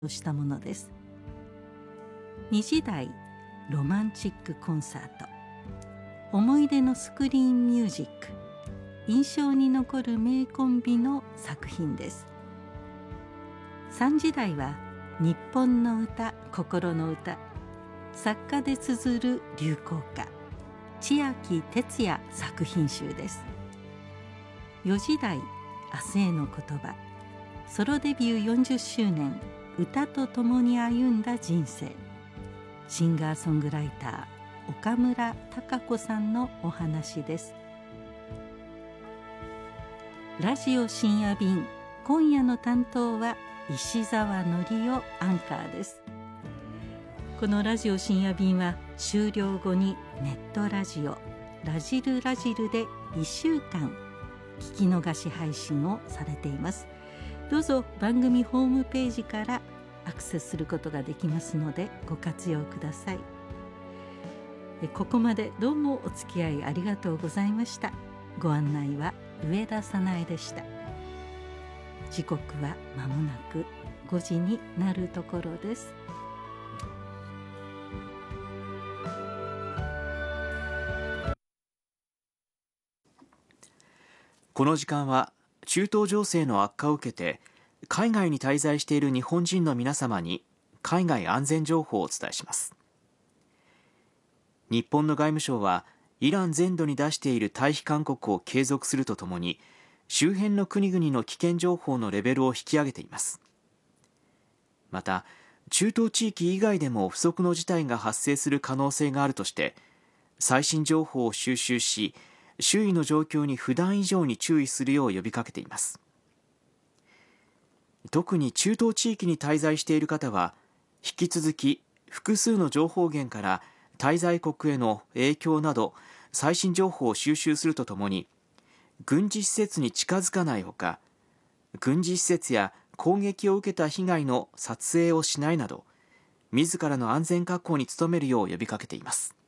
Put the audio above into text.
としたものです。2時台ロマンチックコンサート、思い出のスクリーンミュージック、印象に残る名コンビの作品です。3時台は日本の歌、心の歌、作家で綴る流行歌、千秋哲也作品集です。4時台明日への言葉、ソロデビュー40周年、歌とともに歩んだ人生、シンガーソングライター岡村孝子さんのお話です。ラジオ深夜便、今夜の担当は石澤典夫アンカーです。このラジオ深夜便は終了後にネットラジオラジルラジルで1週間聞き逃し配信をされています。どうぞ番組ホームページからアクセスすることができますのでご活用ください。ここまでどうもお付き合いありがとうございました。ご案内は上田早苗でした。時刻は間もなく5時になるところです。 この時間は中東情勢の悪化を受けて海外に滞在している日本人の皆様に海外安全情報をお伝えします。日本の外務省はイラン全土に出している退避勧告を継続するとともに、周辺の国々の危険情報のレベルを引き上げています。また中東地域以外でも不測の事態が発生する可能性があるとして最新情報を収集し、周囲の状況に普段以上に注意するよう呼びかけています。特に中東地域に滞在している方は引き続き複数の情報源から滞在国への影響など最新情報を収集するとともに、軍事施設に近づかないほか、軍事施設や攻撃を受けた被害の撮影をしないなど自らの安全確保に努めるよう呼びかけています。